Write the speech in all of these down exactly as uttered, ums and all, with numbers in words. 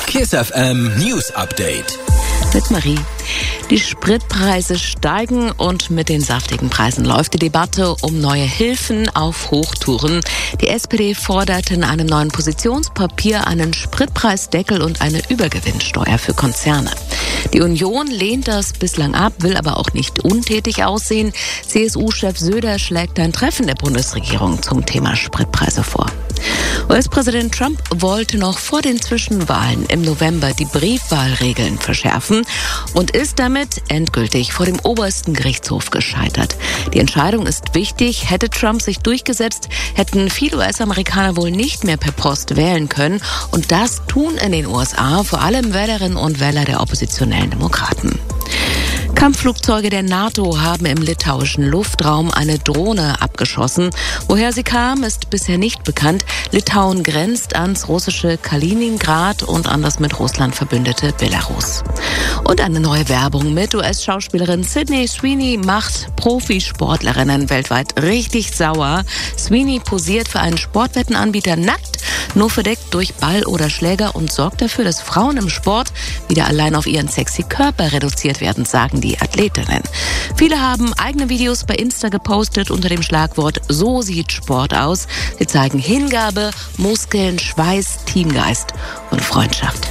Kiss F M News Update. Mit Marie. Die Spritpreise steigen und mit den saftigen Preisen läuft die Debatte um neue Hilfen auf Hochtouren. Die S P D fordert in einem neuen Positionspapier einen Spritpreisdeckel und eine Übergewinnsteuer für Konzerne. Die Union lehnt das bislang ab, will aber auch nicht untätig aussehen. C S U-Chef Söder schlägt ein Treffen der Bundesregierung zum Thema Spritpreise vor. U S-Präsident Trump wollte noch vor den Zwischenwahlen im November die Briefwahlregeln verschärfen und ist damit endgültig vor dem obersten Gerichtshof gescheitert. Die Entscheidung ist wichtig. Hätte Trump sich durchgesetzt, hätten viele U S-Amerikaner wohl nicht mehr per Post wählen können. Und das tun in den U S A vor allem Wählerinnen und Wähler der oppositionellen Demokraten. Kampfflugzeuge der NATO haben im litauischen Luftraum eine Drohne abgeschossen. Woher sie kam, ist bisher nicht bekannt. Litauen grenzt ans russische Kaliningrad und an das mit Russland verbündete Belarus. Und eine neue Werbung mit U S-Schauspielerin Sydney Sweeney macht Profisportlerinnen weltweit richtig sauer. Sweeney posiert für einen Sportwettenanbieter nackt, nur verdeckt durch Ball oder Schläger und sorgt dafür, dass Frauen im Sport wieder allein auf ihren sexy Körper reduziert werden, sagen die Athletinnen. Viele haben eigene Videos bei Insta gepostet unter dem Schlagwort "So sieht Sport aus". Sie zeigen Hingabe, Muskeln, Schweiß, Teamgeist und Freundschaft.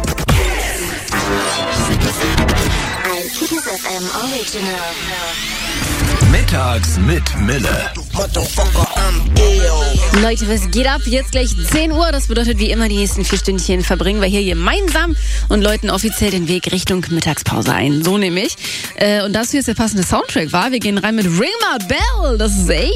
Ein Kiss F M Original. Mittags mit Mille. Leute, was geht ab? Jetzt gleich zehn Uhr. Das bedeutet wie immer, die nächsten vier Stündchen verbringen wir hier gemeinsam und läuten offiziell den Weg Richtung Mittagspause ein. So nämlich. Äh, und dazu jetzt der passende Soundtrack, war. Wir gehen rein mit Ring My Bell. Das ist ey.